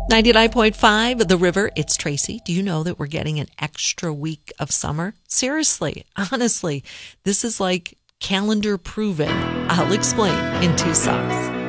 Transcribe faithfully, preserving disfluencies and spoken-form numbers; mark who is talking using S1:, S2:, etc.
S1: ninety-nine point five The River, it's Tracy. Do you know that we're getting an extra week of summer? Seriously, honestly, this is like calendar proven. I'll explain in two songs.